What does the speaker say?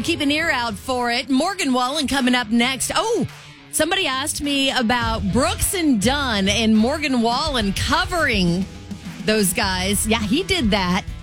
keep an ear out for it. Morgan Wallen coming up next. Oh, somebody asked me about Brooks and Dunn and Morgan Wallen covering those guys. Yeah, he did that.